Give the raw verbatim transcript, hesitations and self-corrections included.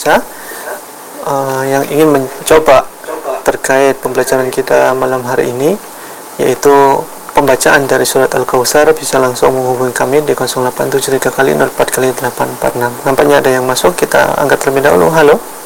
pemirsa uh, yang ingin mencoba terkait pembelajaran kita malam hari ini, yaitu pembacaan dari surat Al-Kautsar, bisa langsung menghubungi kami di nol delapan tujuh tiga kali nol empat kali delapan empat enam. Nampaknya ada yang masuk, kita angkat terlebih dahulu. Halo.